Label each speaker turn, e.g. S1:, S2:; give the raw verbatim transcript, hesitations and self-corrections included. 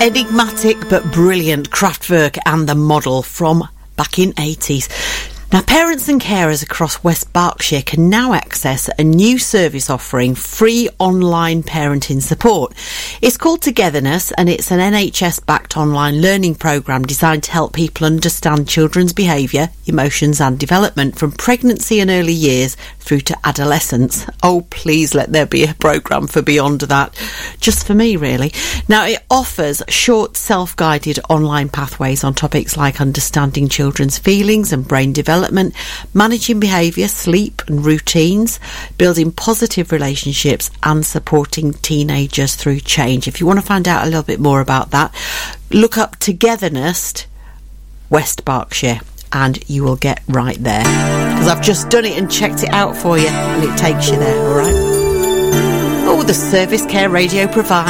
S1: Enigmatic but brilliant Kraftwerk and the Model from back in eighties. Now, parents and carers across West Berkshire can now access a new service offering free online parenting support. It's called Togetherness, and it's an N H S-backed online learning programme designed to help people understand children's behaviour, emotions and development from pregnancy and early years through to adolescence. Oh, please let there be a programme for beyond that. Just for me, really. Now, it offers short, self-guided online pathways on topics like understanding children's feelings and brain development, managing behaviour, sleep and routines, building positive relationships and supporting teenagers through change. If you want to find out a little bit more about that, look up Togetherness West Berkshire and you will get right there, because I've just done it and checked it out for you and it takes you there. All right. Oh, the Service Care Radio provides